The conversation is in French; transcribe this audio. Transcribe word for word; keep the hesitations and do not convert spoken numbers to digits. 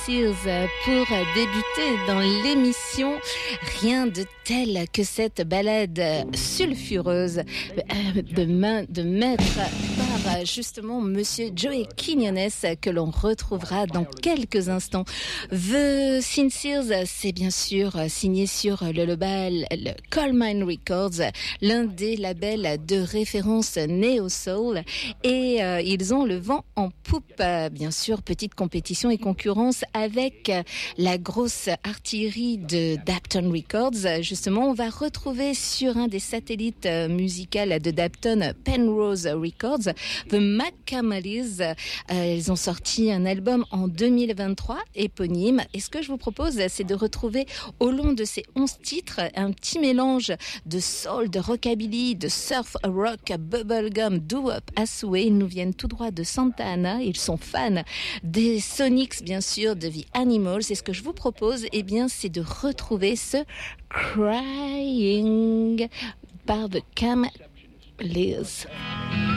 Sears pour débuter dans l'émission. Rien de tel que cette balade sulfureuse de, main, de maître par justement Monsieur Joey Quiñones que l'on retrouvera dans quelques instants. The Sincers, c'est bien sûr signé sur le label le Colemine Records, l'un des labels de référence néo-soul, et euh, ils ont le vent en poupe. Bien sûr, petite compétition et concurrence avec la grosse artillerie de Dapton Records. Justement, on va retrouver sur un des satellites musicaux de Dapton, Penrose Records, The McCamallys. Euh, ils ont sorti un album en deux mille vingt-trois, éponyme. Et ce que je vous propose, c'est de retrouver au long de ces onze titres un petit mélange de soul, de rockabilly, de surf rock, bubblegum, doo-wop à souhait. Ils nous viennent tout droit de Santa Ana. Ils sont fans des Sonics, bien sûr, de The Animals. Et ce que je vous propose, eh bien, c'est de retrouver ce Crying par The Camallys.